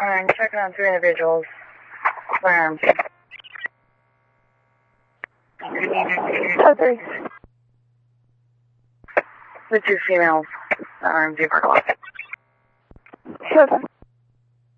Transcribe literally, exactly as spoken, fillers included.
I'm checking on three individuals. Firearms. Oh, three. The two females. Firearms, you park lot. Seven.